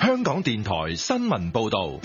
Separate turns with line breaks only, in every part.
香港電台新聞報道。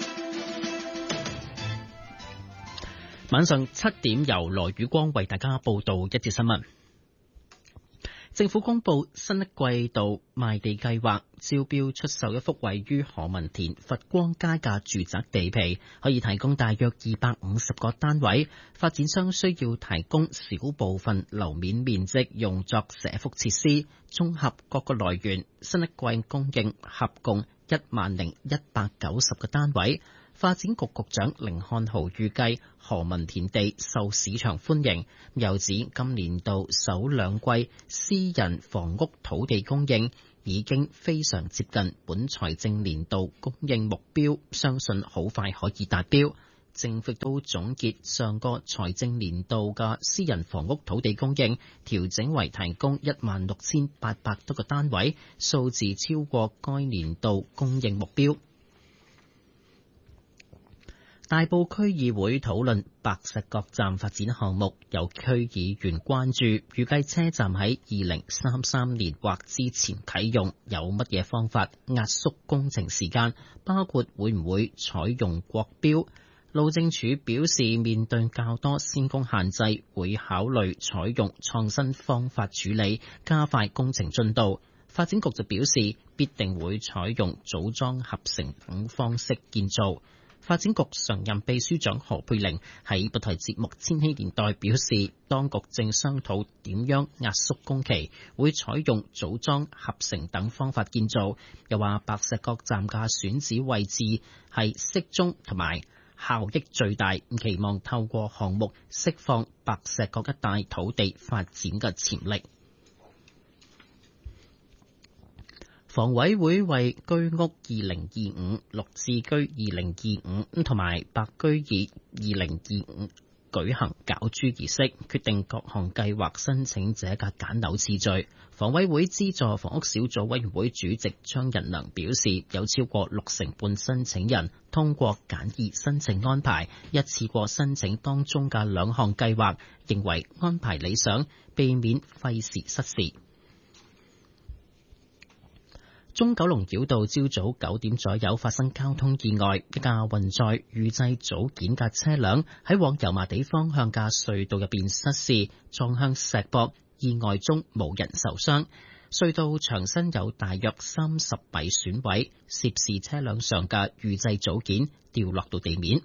晚上7點由羅宇光為大家報道一節新聞。政府公布新一季度賣地計劃，招標出售一幅位於何文田佛光街嘅住宅地皮，可以提供大約250個單位。發展商需要提供小部分樓面面積用作社福設施。綜合各個來源，新一季供應合共10,190個單位。發展局局長甯漢豪預計何文田地受市場歡迎，又指今年度首兩季私人房屋土地供應已經非常接近本財政年度供應目標，相信好快可以達標。政府都總結上個財政年度嘅私人房屋土地供應，調整為提供16,800多個單位，數字超過該年度供應目標。大埔區議會討論白石角站發展項目，有區議員關注，預計車站喺2033年或之前啟用，有乜嘢方法壓縮工程時間，包括會唔會採用國標。路政署表示，面對較多施工限制，會考慮採用創新方法處理，加快工程進度。發展局就表示，必定會採用組裝合成等方式建造。發展局常任秘書長何佩玲喺本台節目《千禧年代》表示，當局正商討點樣壓縮工期，會採用組裝合成等方法建造。又話白石角站嘅選址位置係適中同埋效益最大，期望透過項目釋放白石角一帶土地發展嘅潛力。房委會為居屋2025、綠置居2025同埋白居二2025舉行攪珠儀式，決定各項計劃申請者嘅揀樓次序。房委會資助房屋小組委員會主席張仁良表示，有超過60半申請人通過簡易申請安排，一次過申請當中嘅兩項計劃，認為安排理想，避免費時失事。中九龍繞道朝早9點左右發生交通意外，一架運載預製組件嘅車輛喺往油麻地方向嘅隧道入邊失事，撞向石壆，意外中無人受傷。隧道牆身有大約30米損毀，涉事車輛上嘅預製組件掉落到地面。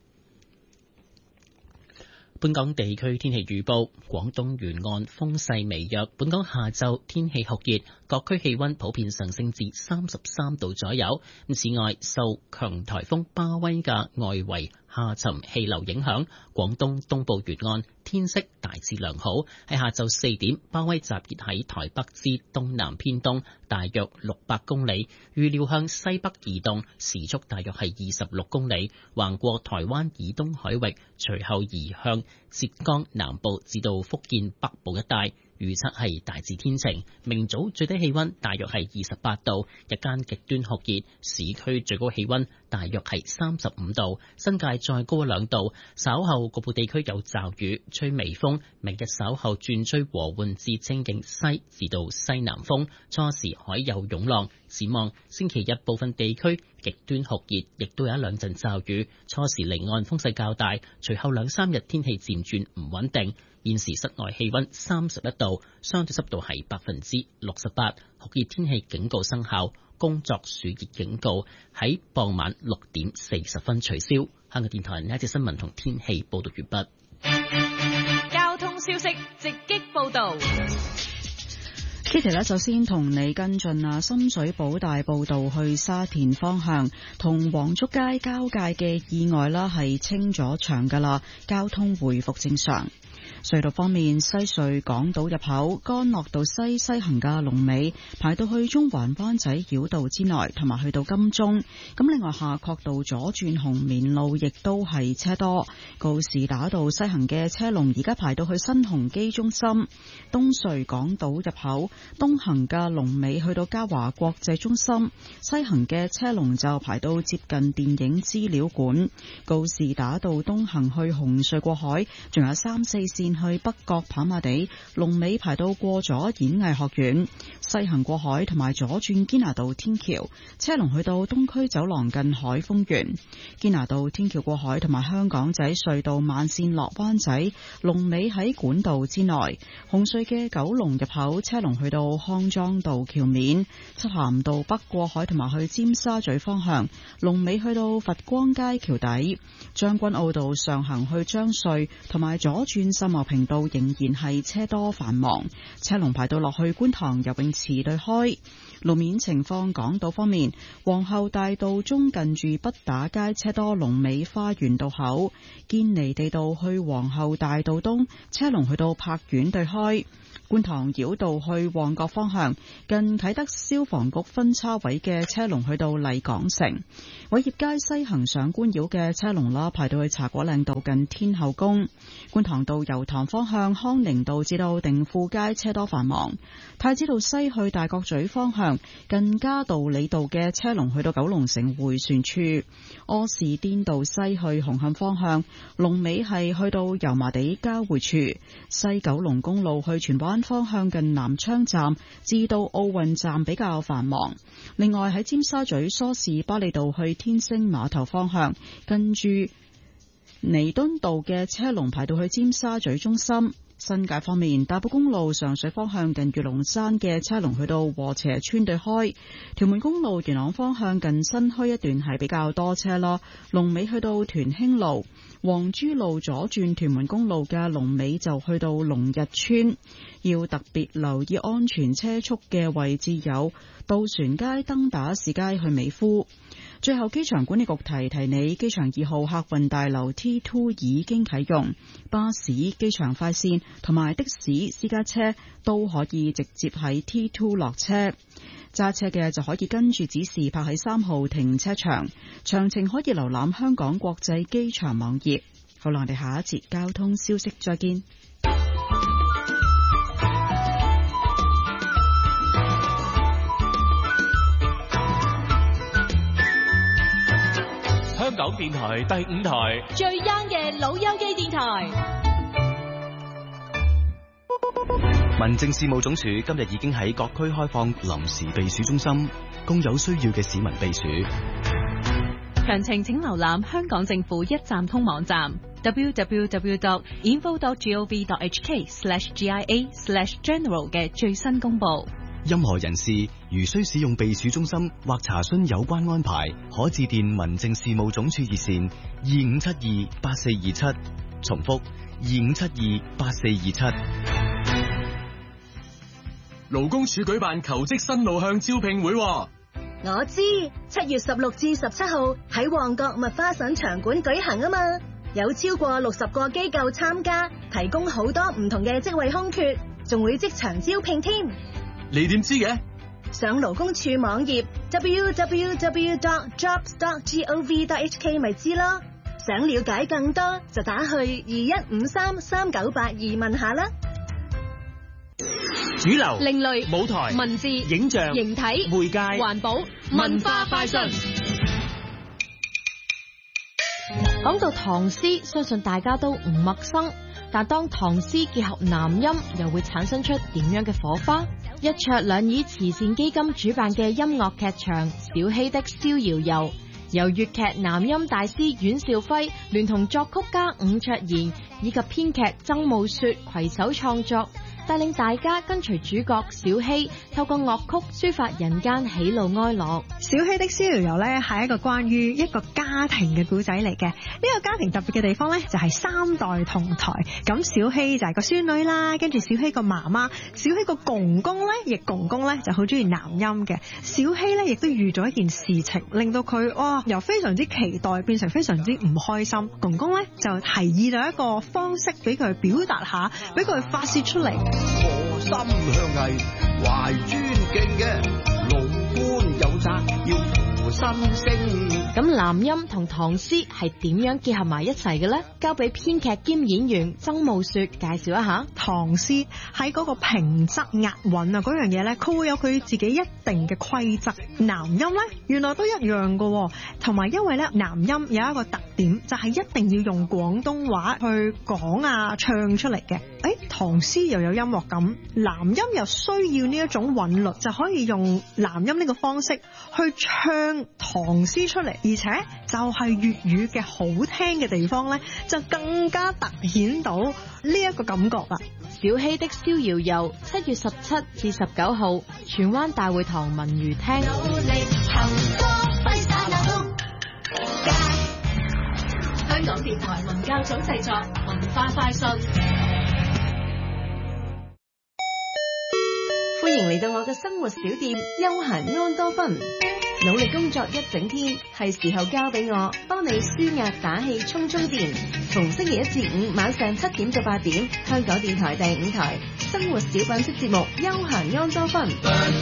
本港地區天氣預報，廣東沿岸風勢微弱，本港下晝天氣酷熱，各區氣溫普遍上升至33度左右。此外，受強颱風巴威嘅外圍下沉氣流影響，廣東東部沿岸天色大致良好。喺下晝4點，巴威集結喺台北之東南偏東，大約600公里，預料向西北移動，時速大約係26公里，橫過台灣以東海域，隨後移向浙江南部至到福建北部一帶。預測係大致天晴，明早最低氣溫大約係28度，日間極端酷熱，市區最高氣溫大約係35度，新界再高2度。稍後局部地區有驟雨，吹微風。明日稍後轉吹和緩至清勁西至到西南風，初時海有湧浪。展望星期日部分地區極端酷熱，亦都有一兩陣驟雨，初時離岸風勢較大，隨後2-3日天氣漸轉唔穩定。現時室外氣溫31度，相對濕度係68%，酷熱天氣警告生效，工作暑熱警告喺傍晚6點40分取消。香港電台呢一節新聞同天氣報道完畢。
交通消息直擊報道。
Kitty 呢，首先同你跟進深水埗大埔道去沙田方向同黃竹街交界嘅意外啦，係清咗場噶啦，交通回復正常。隧道方面，西隧港島入口干諾道西行嘅龍尾排到去中環灣仔繞道之內，同埋去到金鐘。咁另外夏慤道左轉紅棉路亦都係車多，告士打道西行嘅車龍而家排到去新鴻基中心。東隧港島入口東行嘅龍尾去到嘉華國際中心，西行嘅車龍就排到接近電影資料館。告士打道東行去紅隧過海，仲有3、4線線去北角跑馬地，龍尾排到過咗演藝學院；西行過海同埋左轉堅拿道天橋，車龍去到東區走廊近海豐園；堅拿道天橋過海同埋香港仔隧道慢線落灣仔，龍尾喺管道之內；紅隧嘅九龍入口車龍去到康莊道橋面，漆咸道北過海同埋去尖沙咀方向，龍尾去到佛光街橋底；將軍澳道上行去將穗同埋左轉秀茂坪道仍然係車多繁忙，車龍排到落去觀塘游泳池對開。路面情況，港島方面，皇后大道中近住畢打街車多，龍尾花園道口；堅尼地道去皇后大道東車龍去到柏苑對開。觀塘繞道去旺角方向，近啟德消防局分叉位嘅車龍去到麗港城；偉業街西行上官繞嘅車龍啦，排到去茶果嶺道近天后宮；觀塘道油塘方向康寧道至到定富街車多繁忙；太子道西去大角咀方向，近嘉道理道嘅車龍去到九龍城迴旋處；柯士甸道西去紅磡方向，龍尾係去到油麻地交匯處；西九龍公路去荃灣方向近南昌站至到奧運站比較繁忙。另外喺尖沙咀梳士巴利道去天星碼頭方向，跟住彌敦道嘅車龍排到去尖沙咀中心。新界方面，大埔公路上水方向近御龍山嘅車龍去到禾輋邨對開；屯門公路元朗方向近新墟一段係比較多車啦，龍尾去到屯興路；黃珠路左轉屯門公路嘅龍尾就去到龍日村。要特別留意安全車速嘅位置有渡船街、登打士街去美孚。最後，機場管理局提提你，機場2號客運大樓 T2 已經啟用，巴士、機場快線同埋的士、私家車都可以直接喺 T2 落車。揸車嘅就可以跟住指示泊喺3號停車場。詳情可以瀏覽香港國際機場網頁。好啦，我哋下一節交通消息再見。
香港電台第5台
最 young 嘅老友記電台。
民政事務總署今日已經喺各區開放臨時避暑中心，供有需要嘅市民避暑。
詳情請瀏覽香港政府一站通網站 www.info.gov.hk/GIA/general 嘅最新公佈。
任何人士如需使用避暑中心或查詢有關安排，可致電民政事務總署熱線25728427，重複25728427。
勞工處舉辦求職新路向招聘會。
我知7月16至17號喺旺角麥花臣場館舉行啊嘛，有超過60個機構參加，提供好多唔同嘅職位空缺，仲會即場招聘添。
你點知嘅？
上勞工處網頁 www.jobs.gov.hk 咪知咯。想了解更多就打去21533982問下啦。
主流、
另類、
舞台、
文字、
影像、
形體、
媒介、
環保、文化快訊。
講到唐詩，相信大家都唔陌生。但當唐詩結合南音，又會產生出點樣嘅火花？一桌兩椅慈善基金主辦嘅音樂劇場《小希的逍遙遊》，由粵劇南音大師阮兆輝聯同作曲家伍卓賢以及編劇曾慕雪攜手創作，帶領大家跟隨主角小希透過樂曲抒發人間喜怒哀樂。
小希的逍遙遊呢係一個關於一個家庭嘅故仔嚟嘅。呢個家庭特別嘅地方呢，就係3代同台。咁小希就係個孫女啦，跟住小希個媽媽，小希個公公呢，亦公公呢就好中意南音嘅。小希呢亦都遇咗一件事情，令到佢由非常之期待變成非常之唔開心。公公呢就提議咗一個方式俾佢表達下，俾佢發泄出嚟。
我心向藝，懷尊敬嘅老官有責要扶新聲。
咁南音同唐詩係點樣結合埋一齊嘅呢？交俾編劇兼演員曾慕雪介紹一下。
唐詩喺嗰個平仄押韻啊嗰樣嘢咧，佢會有佢自己一定嘅規則。南音咧原來都一樣嘅，同埋因為咧南音有一個特點，就係一定要用廣東話去講啊唱出嚟嘅。唐詩又有音樂感，南音又需要呢一種韻律，就可以用南音呢個方式去唱唐詩出嚟，而且就係粵語嘅好聽嘅地方咧，就更加突顯到呢一個感覺啦。
小希的逍遙遊7月17至19號，荃灣大會堂文娛廳。
香港電台文教組製作，文化快訊。
歡迎嚟到我嘅生活小店休閒安多芬。努力工作一整天，係時候交俾我幫你舒壓打氣充電。逢星期1至5晚上7點到8點，香港電台第5台生活小品式節目休閒安多芬。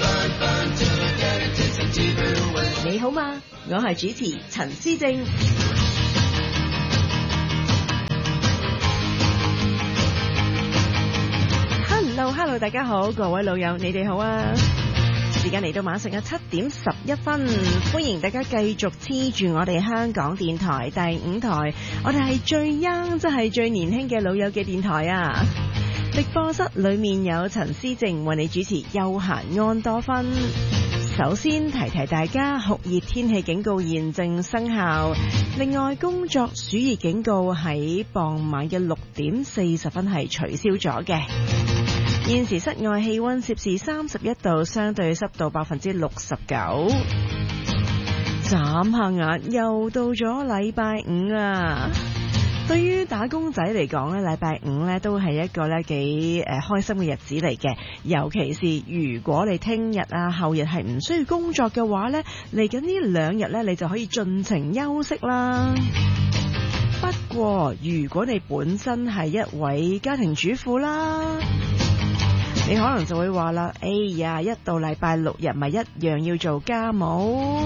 你好嗎？我係主持陳思正。Hello， 大家好，各位老友，你哋好啊！時間嚟到晚上嘅7點11分，歡迎大家繼續黐住我哋香港電台第5台，我哋係最 young， 即係最年輕嘅老友嘅電台啊！直播室裏面有陳思靜為你主持休閒安多芬。首先提提大家，酷熱天氣警告現正生效，另外工作暑熱警告喺傍晚嘅6點40分係取消咗嘅。現時室外氣溫攝氏31度，相對濕度69%。眨下眼又到咗禮拜五啊！對於打工仔嚟講咧，禮拜五咧都係一個咧幾開心嘅日子嚟嘅。尤其是如果你聽日啊後日係唔需要工作嘅話咧，嚟緊呢2日咧你就可以盡情休息啦。不過如果你本身係一位家庭主婦啦，你可能就會話啦，哎呀，一到禮拜6日咪一樣要做家務。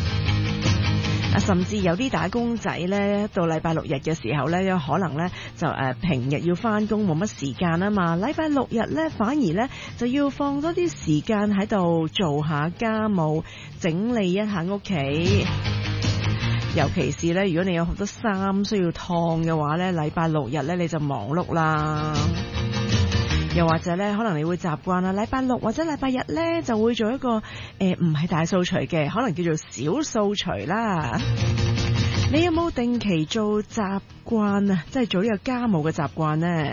甚至有啲打工仔咧，到禮拜6日嘅時候咧，有可能咧就平日要翻工冇乜時間啊嘛，禮拜6日咧反而咧就要放多啲時間喺度做下家務，整理一下屋企。尤其是咧，如果你有好多衫需要燙嘅話咧，禮拜6日咧你就忙碌啦。又或者咧，可能你會習慣啦，禮拜6或者禮拜日咧就會做一個唔係大掃除嘅，可能叫做小掃除啦。你有冇定期做習慣啊？即係做呢個家務嘅習慣呢？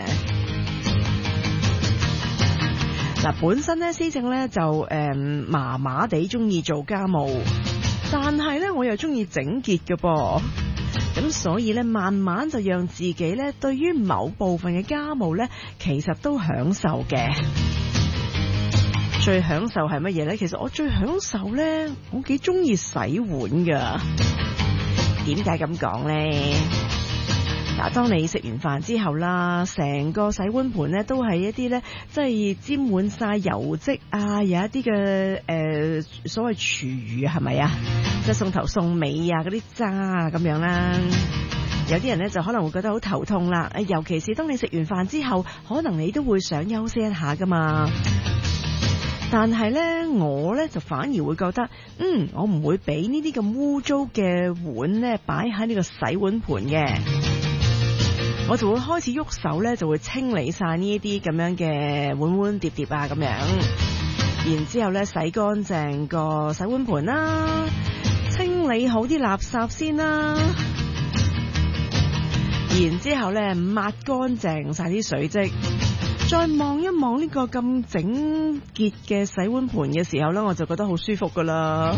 嗱，本身咧思正咧就麻麻地中意做家務，但係咧我又中意整潔嘅噃。咁所以咧，慢慢就讓自己咧，對於某部分嘅家務咧，其實都享受嘅。最享受係乜嘢咧？其實我最享受咧，我幾中意洗碗噶。點解咁講咧？嗱，當你食完飯之後啦，成個洗碗盤咧都係一啲咧，即係沾滿晒油漬啊，有一啲嘅所謂廚餘係咪啊？即係送頭送尾啊，嗰啲渣啊咁樣啦。有啲人咧就可能會覺得好頭痛啦，尤其是當你食完飯之後，可能你都會想休息一下噶嘛。但係咧，我咧就反而會覺得，我唔會俾呢啲咁污糟嘅碗咧擺喺呢個洗碗盤嘅。我就會開始喐手咧，就會清理晒呢一啲咁樣嘅碗碗碟碟啊咁樣，然之後咧洗乾淨個洗碗盤啦，清理好啲垃圾先啦，然之後咧抹乾淨晒啲水漬，再望一望呢個咁整潔嘅洗碗盤嘅時候咧，我就覺得好舒服噶啦。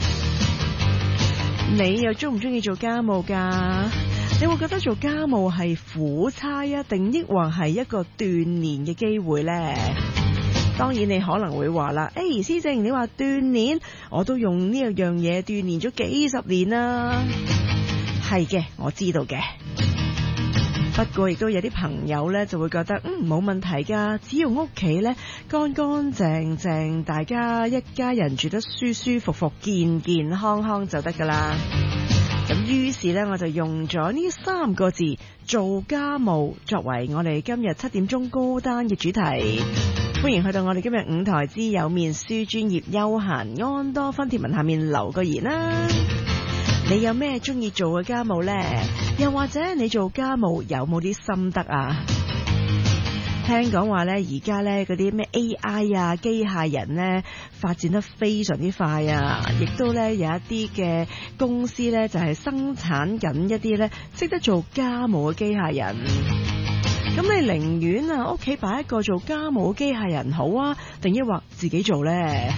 你又中唔中意做家務噶？你會覺得做家務係苦差啊，定抑或係一個鍛煉嘅機會呢？當然你可能會話啦，思正，你話鍛煉，我都用呢樣嘢鍛煉咗幾十年啦。係嘅，我知道嘅。不過亦都有啲朋友呢就會覺得冇問題噶，只要屋企呢乾乾淨淨，大家一家人住得舒舒服服、健健康康就得噶啦。 咁於是呢，我就用咗呢3個字做家務作為我哋今日7點鐘高單嘅主題。歡迎去到我哋今日5台之有面書專業休閒安多芬貼文下面留個言啦。你有咩中意做嘅家務呢？又或者你做家務有冇啲心得啊？聽講話呢，而家呢嗰啲咩 AI 啊、機械人呢發展得非常之快啊，亦都呢有一啲嘅公司呢就係生產緊一啲呢識得做家務嘅機械人。咁你寧願啊屋企擺一個做家務嘅機械人好啊，定抑或自己做呢？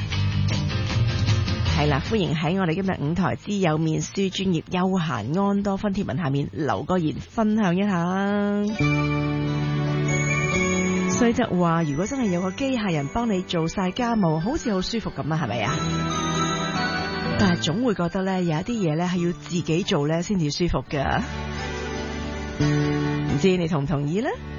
係啦，歡迎喺我哋今日5台之有面書專業休閒安多芬貼文下面留個言分享一下。雖則話，如果真係有個機械人幫你做晒家務，好似好舒服咁啊，係咪啊？但係總會覺得咧，有一啲嘢咧係要自己做咧先至舒服㗎。唔知你同唔同意咧？